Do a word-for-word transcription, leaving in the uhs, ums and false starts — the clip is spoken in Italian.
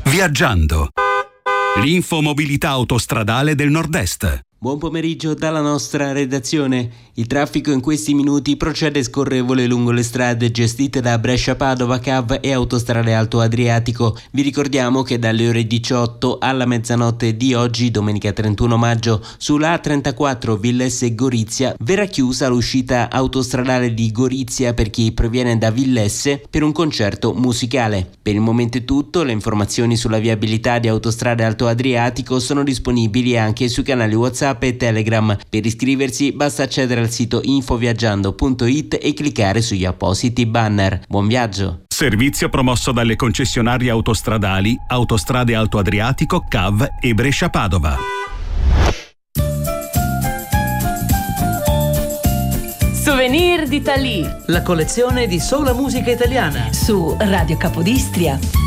Viaggiando. L'info mobilità autostradale del Nord-Est. Buon pomeriggio dalla nostra redazione. Il traffico in questi minuti procede scorrevole lungo le strade gestite da Brescia-Padova, C A V e Autostrade Alto Adriatico. Vi ricordiamo che dalle ore diciotto alla mezzanotte di oggi, domenica trentuno maggio, sulla A trentaquattro Villesse-Gorizia verrà chiusa l'uscita autostradale di Gorizia per chi proviene da Villesse per un concerto musicale. Per il momento è tutto. Le informazioni sulla viabilità di Autostrade Alto Adriatico sono disponibili anche sui canali WhatsApp e Telegram. Per iscriversi basta accedere al sito infoviaggiando punto it e cliccare sugli appositi banner. Buon viaggio! Servizio promosso dalle concessionarie autostradali Autostrade Alto Adriatico, C A V e Brescia-Padova. Souvenir d'Italie, la collezione di sola musica italiana su Radio Capodistria.